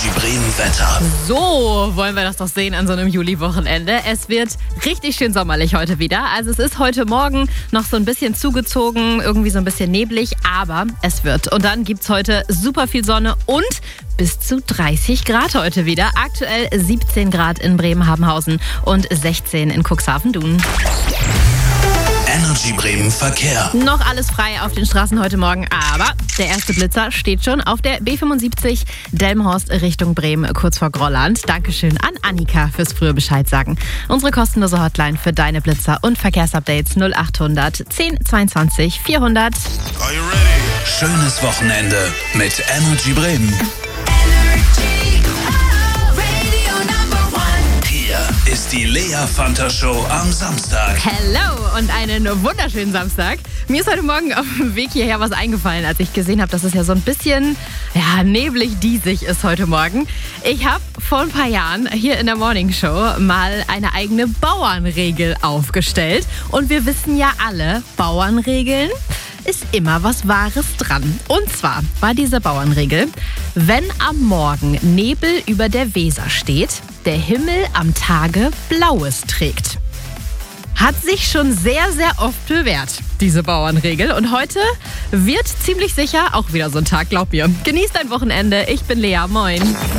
Energy Bremen Wetter. So wollen wir das doch sehen an so einem Juli-Wochenende. Es wird richtig schön sommerlich heute wieder. Also es ist heute Morgen noch so ein bisschen zugezogen, irgendwie so ein bisschen neblig, aber es wird. Und dann gibt's heute super viel Sonne und bis zu 30 Grad heute wieder. Aktuell 17 Grad in Bremen-Habenhausen und 16 in Cuxhaven-Dun. Energy Bremen Verkehr. Noch alles frei auf den Straßen heute Morgen, aber der erste Blitzer steht schon auf der B75 Delmenhorst Richtung Bremen, kurz vor Grolland. Dankeschön an Annika fürs frühe Bescheid sagen. Unsere kostenlose Hotline für deine Blitzer und Verkehrsupdates 0800 10 22 400. Are you ready? Schönes Wochenende mit Energy Bremen. Hier ist die Lea Fanta Show am Samstag. Hello und einen wunderschönen Samstag. Mir ist heute Morgen auf dem Weg hierher was eingefallen, als ich gesehen habe, dass es ja so ein bisschen neblig diesig ist heute Morgen. Ich habe vor ein paar Jahren hier in der Morning Show mal eine eigene Bauernregel aufgestellt. Und wir wissen ja alle, Bauernregeln ist immer was Wahres dran. Und zwar war diese Bauernregel, wenn am Morgen Nebel über der Weser steht, der Himmel am Tage Blaues trägt. Hat sich schon sehr, sehr oft bewährt, diese Bauernregel. Und heute wird ziemlich sicher auch wieder so ein Tag, glaub mir. Genießt dein Wochenende. Ich bin Lea, moin.